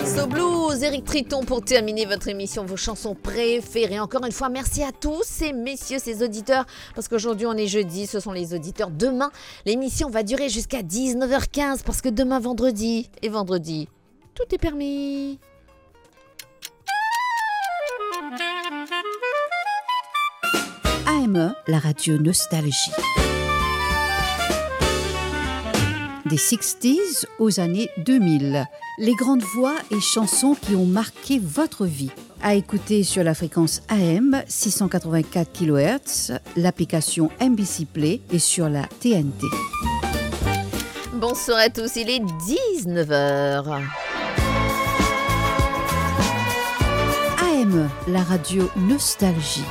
So Blues, Éric Triton pour terminer votre émission, vos chansons préférées. Encore une fois, merci à tous ces messieurs, ces auditeurs, parce qu'aujourd'hui on est jeudi, ce sont les auditeurs. Demain, l'émission va durer jusqu'à 19h15, parce que demain vendredi, tout est permis. AME, la radio Nostalgie. Des 60s aux années 2000. Les grandes voix et chansons qui ont marqué votre vie. À écouter sur la fréquence AM 684 kHz, l'application MBC Play et sur la TNT. Bonsoir à tous, il est 19h. AM, la radio Nostalgie.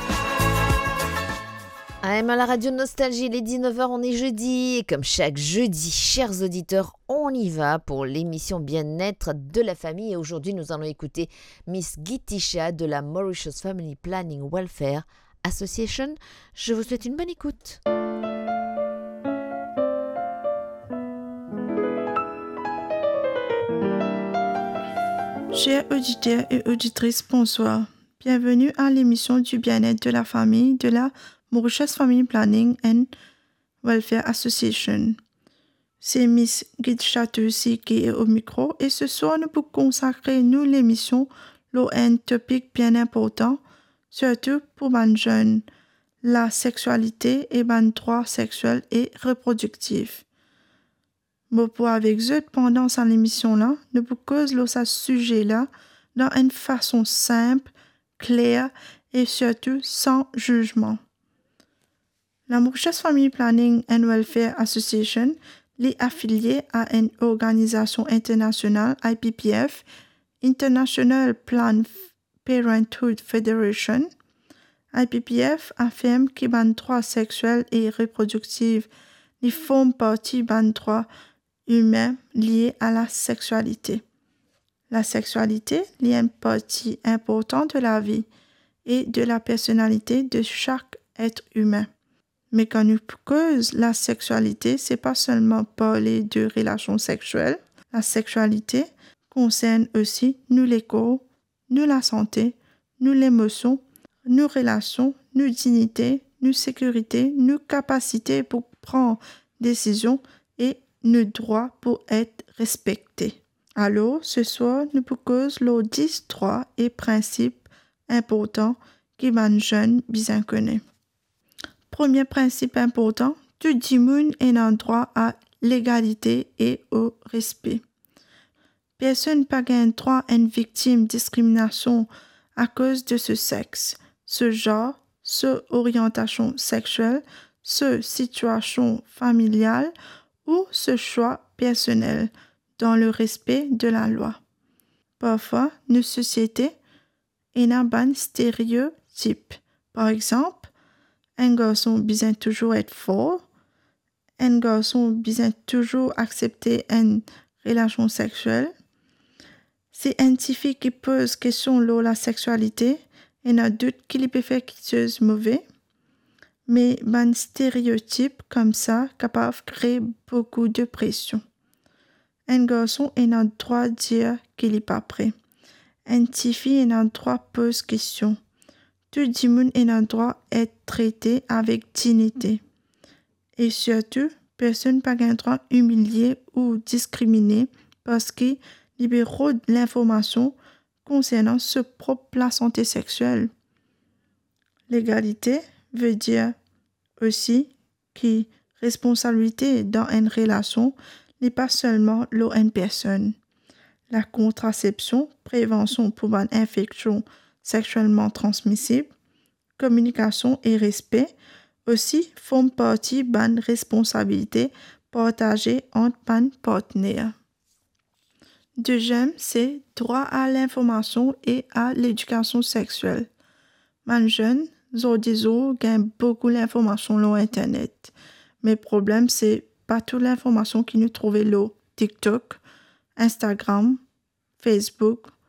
AM à la radio Nostalgie, il est 19h, on est jeudi. Et comme chaque jeudi, chers auditeurs, on y va pour l'émission Bien-être de la famille. Et aujourd'hui, nous allons écouter Miss Gitisha de la Mauritius Family Planning Welfare Association. Je vous souhaite une bonne écoute. Chers auditeurs et auditrices, bonsoir. Bienvenue à l'émission du bien-être de la famille de la Mauritius Family Planning and Welfare Association. C'est Miss Gitisha Tursi qui est au micro et ce soir nous pour consacrer nous l'émission un topic bien important, surtout pour les jeunes, la sexualité et les droits sexuels et reproductifs. Mais pour avec eux, pendant cette émission-là, nous pour causer ce sujet-là dans une façon simple, claire et surtout sans jugement. La Mauritius Family Planning and Welfare Association est affiliée à une organisation internationale IPPF, International Planned Parenthood Federation. IPPF affirme que les droits sexuels et reproductifs font partie des droits humains liés à la sexualité. La sexualité est une partie importante de la vie et de la personnalité de chaque être humain. Mais quand nous causons la sexualité, c'est pas seulement parler de relations sexuelles. La sexualité concerne aussi nous les corps, nous la santé, nous l'émotion, nos relations, nos dignités, nos sécurités, nos capacités pour prendre des décisions et nos droits pour être respectés. Alors, ce soir, nous proposons les 10 droits et principes importants que les jeunes bien connaissent. Premier principe important, tout le monde a un droit à l'égalité et au respect. Personne n'a pas un droit à une victime de discrimination à cause de ce sexe, ce genre, ce orientation sexuelle, ce situation familiale ou ce choix personnel dans le respect de la loi. Parfois, nos sociétés ont un stéréotype. Par exemple, un garçon besoin toujours être fort, un garçon besoin toujours accepter une relation sexuelle. C'est un fille qui pose question sur la sexualité et n'a doute qu'il peut faire quelque chose de mauvais. Mais un stéréotype comme ça capable de créer beaucoup de pression. Un garçon a le droit de dire qu'il n'est pas prêt. Un petit fille a le droit de poser question. Tout le monde a le droit d'être traité avec dignité. Et surtout, personne n'a le droit d'humilier ou discriminer parce qu'il libère de l'information concernant sa propre santé sexuelle. L'égalité veut dire aussi que responsabilité dans une relation n'est pas seulement une personne. La contraception, prévention pour une infection sexuellement transmissible, communication et respect aussi font partie d'une responsabilité partagée entre les partenaires. Deuxième, c'est droit à l'information et à l'éducation sexuelle. Les jeunes gagnent beaucoup d'informations sur Internet. Mais le problème, c'est pas toute l'information qui nous trouve sur TikTok, Instagram, Facebook